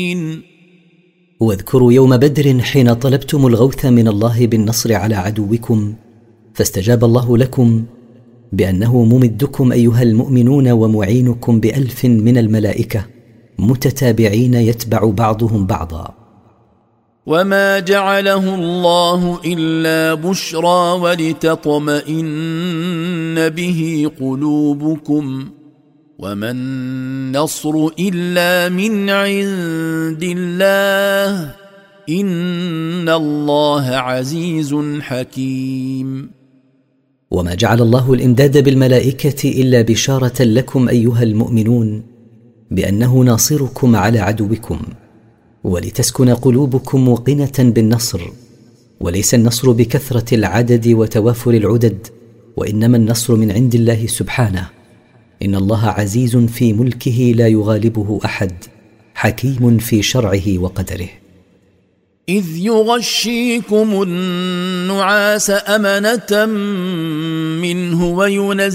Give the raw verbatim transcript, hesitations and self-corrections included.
واذكروا يوم بدر حين طلبتم الغوث من الله بالنصر على عدوكم فاستجاب الله لكم بأنه ممدكم أيها المؤمنون ومعينكم بألف من الملائكة متتابعين يتبع بعضهم بعضا. وما جعله الله إلا بشرى ولتطمئن به قلوبكم وما النصر إلا من عند الله إن الله عزيز حكيم. وما جعل الله الإمداد بالملائكة إلا بشارة لكم أيها المؤمنون بأنه ناصركم على عدوكم ولتسكن قلوبكم موقنة بالنصر، وليس النصر بكثرة العدد وتوافر العدد، وإنما النصر من عند الله سبحانه. إن الله عزيز في ملكه لا يغالبه أحد، حكيم في شرعه وقدره. إذ يغشيكم النعاس أمنة منه وينزل